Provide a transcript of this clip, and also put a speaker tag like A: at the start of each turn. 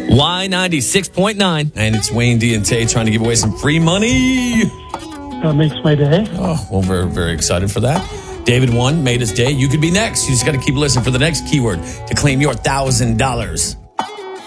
A: Y96.9. And it's Wayne D and Tay trying to give away some free money.
B: That makes my day.
A: Oh, well, we're very excited for that. David won, made his day. You could be next. You just got to keep listening for the next keyword to claim your $1,000.